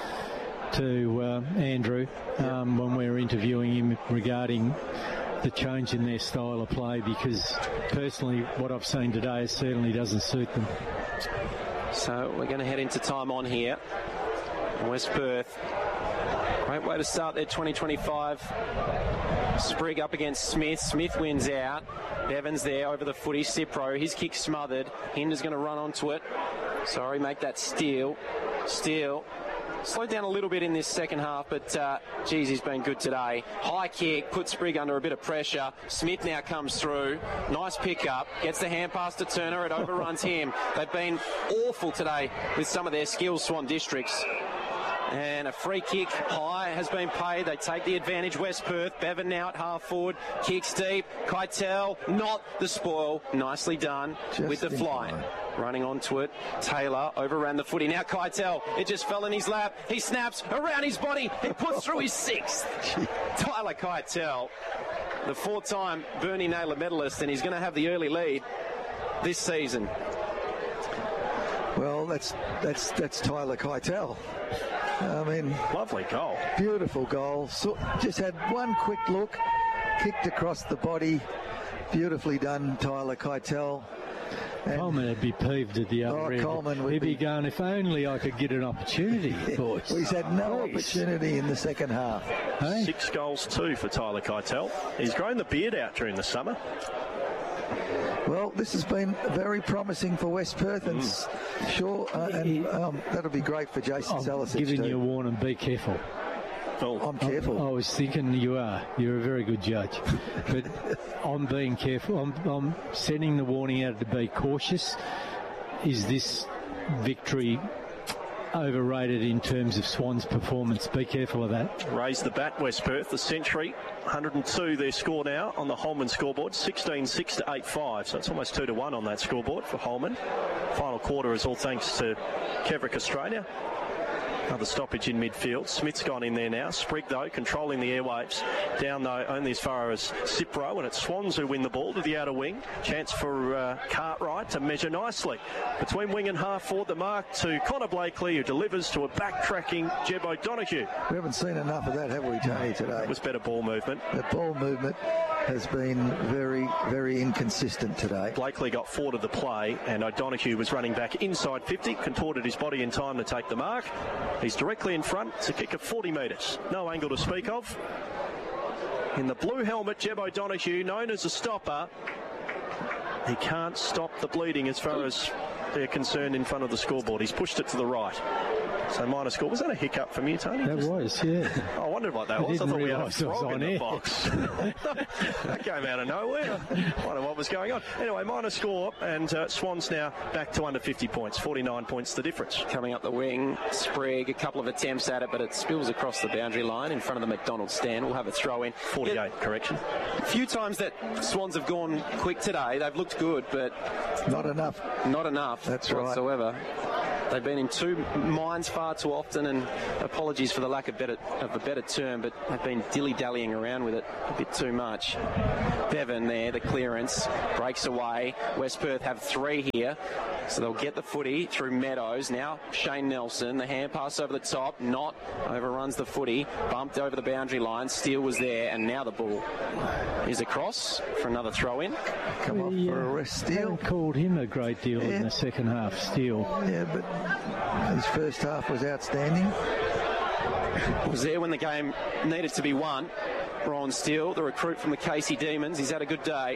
to Andrew when we're interviewing him regarding the change in their style of play, because personally what I've seen today certainly doesn't suit them. So we're going to head into time on here. West Perth, great way to start their 2025. Sprigg up against Smith. Smith wins out. Bevan's there over the footy. Cipro, his kick smothered. Hinder's going to run onto it. Sorry, make that steal. Slowed down a little bit in this second half, but geez, he's been good today. High kick, put Sprigg under a bit of pressure. Smith now comes through. Nice pick-up. Gets the hand pass to Turner. It overruns him. They've been awful today with some of their skills, Swan Districts. And a free kick high has been paid. They take the advantage, West Perth. Bevan now at half forward. Kicks deep. Keitel, not the spoil. Nicely done with the fly. Running onto it. Taylor overran the footy. Now Keitel. It just fell in his lap. He snaps around his body. He puts through his 6th. Tyler Keitel, the 4-time Bernie Naylor medalist, and he's going to have the early lead this season. Well, that's Tyler Keitel. I mean, lovely goal. Beautiful goal. So, just had one quick look, kicked across the body. Beautifully done, Tyler Keitel. Coleman would be peeved at the other end. Coleman would He'd be going, if only I could get an opportunity, boys. Well, he's had no opportunity in the second half. Hey? 6 goals, 2 for Tyler Keitel. He's grown the beard out during the summer. Well, this has been very promising for West Perth, and that'll be great for Jason Salisic. I'm giving you a warning, be careful. I'm careful. I was thinking you are. You're a very good judge. But I'm being careful. I'm sending the warning out to be cautious. Is this victory overrated in terms of Swans' performance? Be careful of that. Raise the bat, West Perth. The century, 102 their score now on the Holman scoreboard, 16-6 to 8-5. So it's almost 2-1 on that scoreboard for Holman. Final quarter is all thanks to Kevrick Australia. Another stoppage in midfield. Smith's gone in there now. Sprigg, though, controlling the airwaves. Down, though, only as far as Cipro, and it's Swans who win the ball to the outer wing. Chance for Cartwright to measure nicely. Between wing and half forward, the mark to Connor Blakely, who delivers to a backtracking Jeb O'Donoghue. We haven't seen enough of that, have we, Tony, today? It was better ball movement. The ball movement has been very, very inconsistent today. Blakely got forward of the play, and O'Donoghue was running back inside 50, contorted his body in time to take the mark. He's directly in front. It's a kick of 40 metres. No angle to speak of. in the blue helmet, Jeb O'Donoghue, known as a stopper. He can't stop the bleeding as far as they're concerned in front of the scoreboard. He's pushed it to the right. So minor score. Was that a hiccup from you, Tony? That was, yeah. I wondered what that was. I thought we had a frog in the box. That came out of nowhere. I wonder what was going on. Anyway, minor score, and Swans now back to under 50 points. 49 points the difference. Coming up the wing, Sprigg, a couple of attempts at it, but it spills across the boundary line in front of the McDonald's stand. We'll have a throw in. 48, correction. A few times that Swans have gone quick today. They've looked good, but... Not enough. Not enough. That's right. Whatsoever. They've been in two minds far too often, and apologies for the lack of a better term, but they've been dilly-dallying around with it a bit too much. Bevan there, the clearance, breaks away. West Perth have 3 here, so they'll get the footy through Meadows. Now Shane Nelson, the hand pass over the top, not overruns the footy, bumped over the boundary line. Steele was there, and now the ball is across for another throw-in. Come off for a rest, Steele. Called him a great deal in the second half, Steele. Yeah, but his first half was outstanding. Was there when the game needed to be won. Ron Steele, the recruit from the Casey Demons, he's had a good day.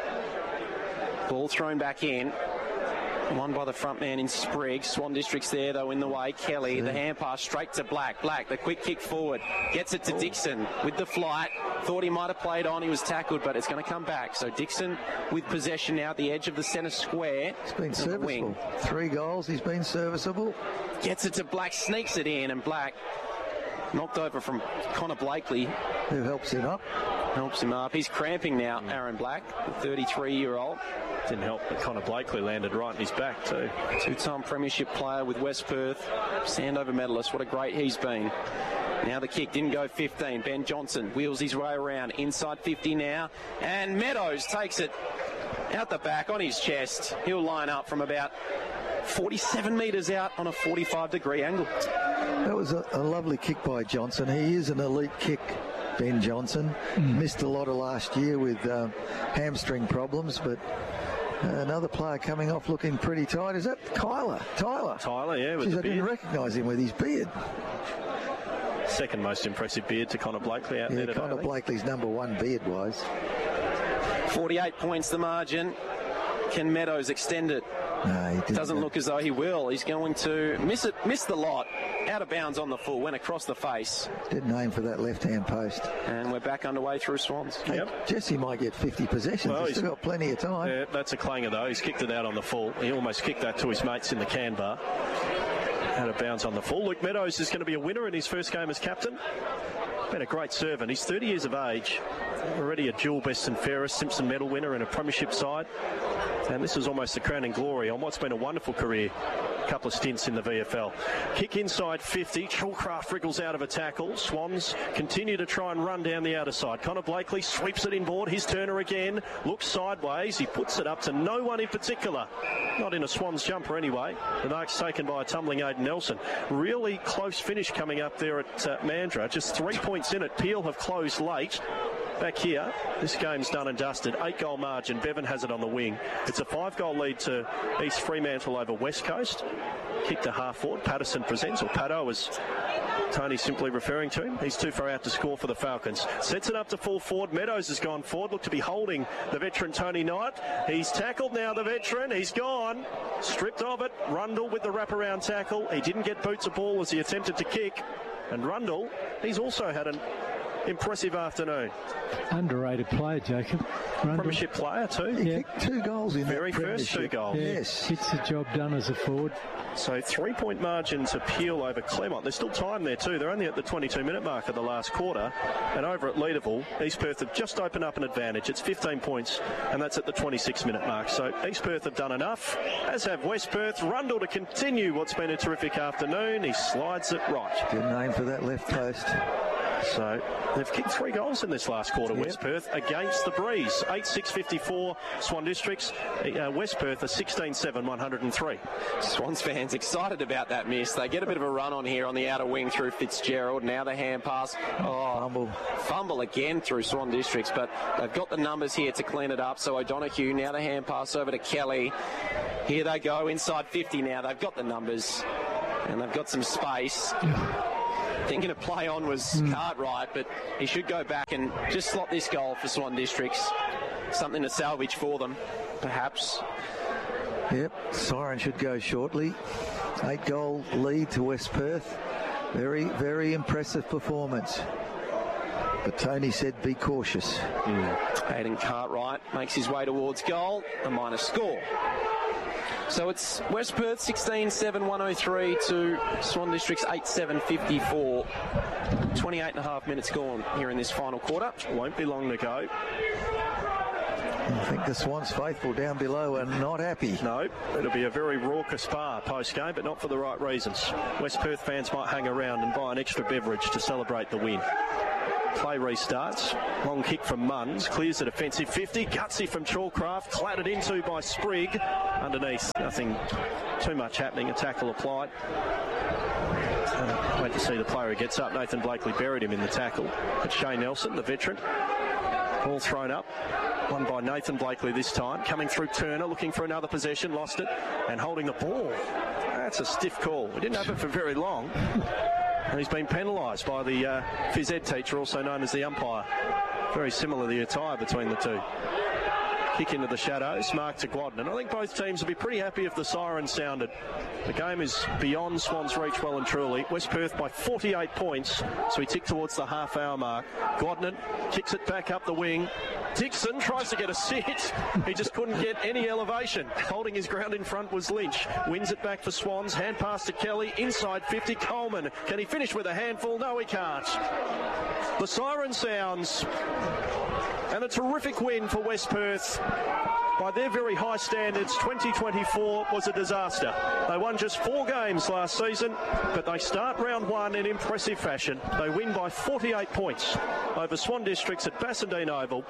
Ball thrown back in. Won by the front man in Sprigg. Swan District's there, though, in the way. Kelly, the hand pass straight to Black. Black, the quick kick forward. Gets it to Dixon with the flight. Thought he might have played on. He was tackled, but it's going to come back. So Dixon with possession now at the edge of the centre square. He's been serviceable. 3 goals. He's been serviceable. Gets it to Black. Sneaks it in, and Black knocked over from Connor Blakely. Who helps him up. Helps him up. He's cramping now, Aaron Black, the 33-year-old. Didn't help, but Connor Blakely landed right in his back too. 2-time premiership player with West Perth, Sandover medalist. What a great he's been. Now the kick didn't go 15. Ben Johnson wheels his way around inside 50 now, and Meadows takes it out the back on his chest. He'll line up from about 47 metres out on a 45-degree angle. That was a lovely kick by Johnson. He is an elite kick, Ben Johnson. Missed a lot of last year with hamstring problems, but another player coming off looking pretty tight. Is that Tyler? Tyler, yeah, with Jeez, the I beard. didn't recognise him with his beard. Second most impressive beard to Connor Blakely out there today. Connor Blakely's number 1 beard-wise. 48 points the margin. Can Meadows extend it? No, he didn't. Doesn't look as though he will. He's going to miss the lot. Out of bounds on the full, went across the face. Didn't aim for that left-hand post. And we're back underway through Swans. Yep. Jesse might get 50 possessions. Well, he's still got plenty of time. Yeah, that's a clanger though. He's kicked it out on the full. He almost kicked that to his mates in the can bar. Out of bounds on the full. Luke Meadows is going to be a winner in his first game as captain. Been a great servant. He's 30 years of age. Already a dual best and fairest Simpson medal winner in a premiership side. And this is almost the crowning glory on what's been a wonderful career. A couple of stints in the VFL. Kick inside 50. Chalcraft wriggles out of a tackle. Swans continue to try and run down the outer side. Connor Blakely sweeps it inboard. His turner again. Looks sideways. He puts it up to no one in particular. Not in a Swans jumper anyway. The mark's taken by a tumbling Aidan Nelson. Really close finish coming up there at Mandurah. Just 3 points in it. Peel have closed late. Back here, this game's done and dusted. 8-goal margin. Bevan has it on the wing. It's a 5-goal lead to East Fremantle over West Coast. Kick to half forward. Patterson presents, or Pato as Tony's simply referring to him. He's too far out to score for the Falcons. Sets it up to full forward. Meadows has gone forward. Looked to be holding the veteran Tony Knight. He's tackled now, the veteran. He's gone. Stripped of it. Rundle with the wraparound tackle. He didn't get boots of ball as he attempted to kick. And Rundle, he's also had an impressive afternoon. Underrated player, Jacob. Rundle. Premiership player too. He kicked 2 goals in very that first 2 goals. Yeah, Yes. gets the job done as a forward. So 3-point margin to Peel over Claremont. There's still time there too. They're only at the 22-minute mark of the last quarter. And over at Leederville, East Perth have just opened up an advantage. It's 15 points, and that's at the 26-minute mark. So East Perth have done enough, as have West Perth. Rundle to continue what's been a terrific afternoon. He slides it right. Didn't aim for that left post. So they've kicked 3 goals in this last quarter, West Perth, against the Breeze. 8-6-54 Swan Districts. West Perth are 16-7, 103. Swans fans excited about that miss. They get a bit of a run on here on the outer wing through Fitzgerald. Now the hand pass. Fumble again through Swan Districts, but they've got the numbers here to clean it up. So O'Donoghue, now the hand pass over to Kelly. Here they go inside 50 now. They've got the numbers and they've got some space. thinking a play on was Cartwright, but he should go back and just slot this goal for Swan Districts. Something to salvage for them, perhaps. Yep, siren should go shortly. 8-goal lead to West Perth. Very, very impressive performance. But Tony said be cautious. Aidan Cartwright makes his way towards goal, a minor score. So it's West Perth 16-7-103 to Swan Districts 8-7-54. 28.5 minutes gone here in this final quarter. Won't be long to go. I think the Swans faithful down below are not happy. No, it'll be a very raucous bar post-game, but not for the right reasons. West Perth fans might hang around and buy an extra beverage to celebrate the win. Play restarts. Long kick from Munns. Clears the defensive 50. Gutsy from Chalcraft. Clattered into by Sprigg. Underneath, nothing too much happening. A tackle applied. Wait to see the player who gets up. Nathan Blakely buried him in the tackle. It's Shane Nelson, the veteran. Ball thrown up. Won by Nathan Blakely this time. Coming through Turner, looking for another possession. Lost it. And holding the ball. That's a stiff call. We didn't have it for very long. And he's been penalised by the phys ed teacher, also known as the umpire. Very similar, the attire between the two. Kick into the shadows, mark to Gwadnin. I think both teams will be pretty happy if the siren sounded. The game is beyond Swans' reach well and truly. West Perth by 48 points, so we tick towards the half-hour mark. Gwadnin kicks it back up the wing. Dixon tries to get a sit. He just couldn't get any elevation. Holding his ground in front was Lynch. Wins it back for Swans. Hand pass to Kelly. Inside 50. Coleman. Can he finish with a handful? No, he can't. The siren sounds. And a terrific win for West Perth. By their very high standards, 2024 was a disaster. They won just 4 games last season, but they start round 1 in impressive fashion. They win by 48 points over Swan Districts at Bassendean Oval,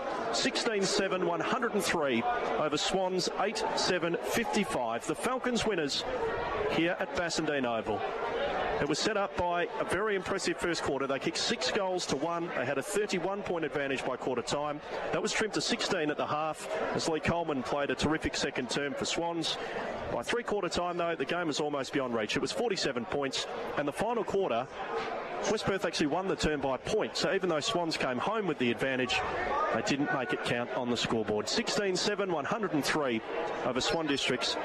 16-7-103 over Swans 8-7-55. The Falcons winners here at Bassendean Oval. It was set up by a very impressive first quarter. They kicked 6 goals to 1. They had a 31-point advantage by quarter time. That was trimmed to 16 at the half as Lee Coleman played a terrific second term for Swans. By three-quarter time, though, the game was almost beyond reach. It was 47 points. And the final quarter, West Perth actually won the term by a point. So even though Swans came home with the advantage, they didn't make it count on the scoreboard. 16-7-103 over Swan Districts,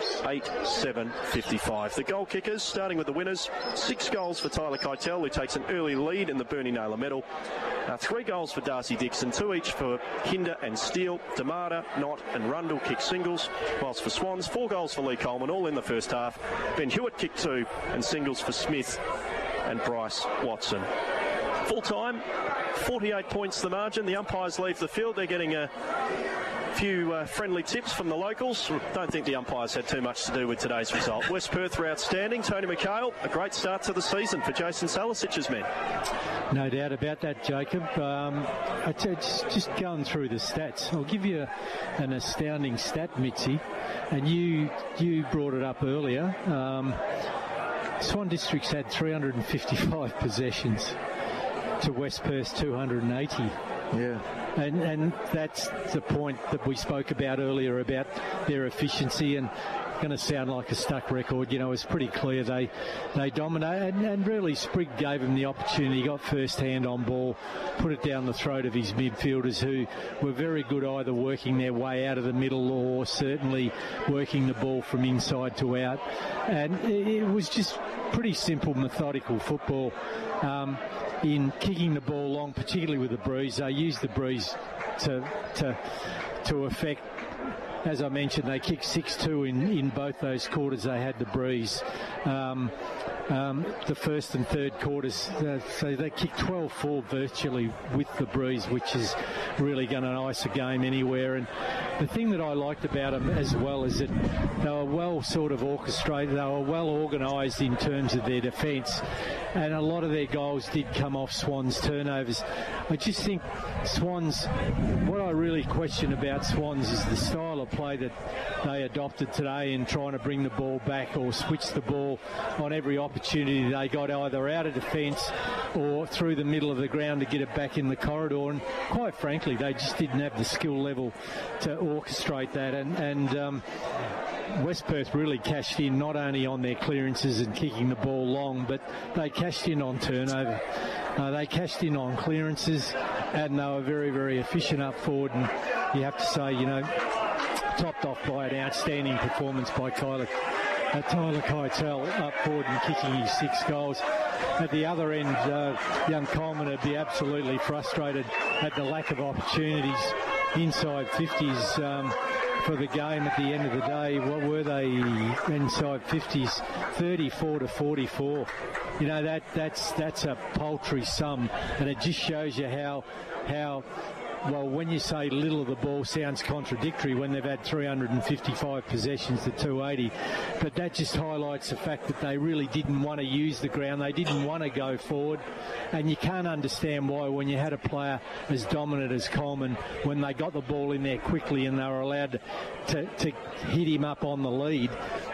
8-7-55. The goal kickers, starting with the winners, 6 goals for Tyler Keitel, who takes an early lead in the Bernie Naylor medal. 3 goals for Darcy Dixon, 2 each for Kinder and Steele. Damata, Knott and Rundle kick singles, whilst for Swans, 4 goals for Lee Coleman, all in the first half. Ben Hewitt kicked 2 and singles for Smith and Bryce Watson. Full time, 48 points the margin. The umpires leave the field. They're getting a few friendly tips from the locals. Don't think the umpires had too much to do with today's result. West Perth were outstanding. Tony McHale, a great start to the season for Jason Salasic's men. No doubt about that, Jacob. Just going through the stats, I'll give you an astounding stat, Mitzi, and you brought it up earlier. Swan Districts had 355 possessions to West Perth's 280. Yeah. And that's the point that we spoke about earlier about their efficiency, and going to sound like a stuck record. You know, it's pretty clear they dominated, and really Sprigg gave him the opportunity, got first hand on ball, put it down the throat of his midfielders, who were very good either working their way out of the middle or certainly working the ball from inside to out. And it was just pretty simple, methodical football in kicking the ball long, particularly with the breeze. They used the breeze to affect. As I mentioned, they kicked 6-2 in both those quarters. They had the breeze. The first and third quarters, so they kicked 12-4 virtually with the breeze, which is really going to ice a game anywhere. And the thing that I liked about them as well is that they were well sort of orchestrated. They were well organised in terms of their defence, and a lot of their goals did come off Swans' turnovers. I just think Swans, what I really question about Swans is the style of play that they adopted today in trying to bring the ball back or switch the ball on every opportunity they got, either out of defence or through the middle of the ground to get it back in the corridor. And quite frankly, they just didn't have the skill level to orchestrate that. And West Perth really cashed in not only on their clearances and kicking the ball long, but they cashed in on turnover. They cashed in on clearances, and they were very, very efficient up forward. And you have to say, topped off by an outstanding performance by Tyler Keitel up forward and kicking his 6 goals. At the other end, young Coleman would be absolutely frustrated at the lack of opportunities inside 50s for the game at the end of the day. What were they inside 50s? 34 to 44. That's a paltry sum, and it just shows you how well, when you say little of the ball sounds contradictory when they've had 355 possessions to 280, but that just highlights the fact that they really didn't want to use the ground. They didn't want to go forward, and you can't understand why when you had a player as dominant as Coleman, when they got the ball in there quickly and they were allowed to hit him up on the lead,